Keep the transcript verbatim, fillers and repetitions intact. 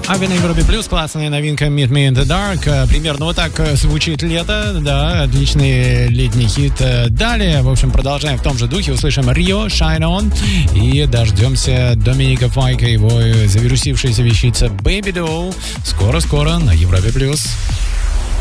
Ави на Европе Плюс, классная новинка Meet Me in the Dark. Примерно вот так звучит лето, да, отличный летний хит. Далее, в общем, продолжаем в том же духе, услышим Рио, Shine On, и дождемся Доминика Файка, его завирусившаяся вещица Baby Doll. Скоро-скоро на Европе Плюс.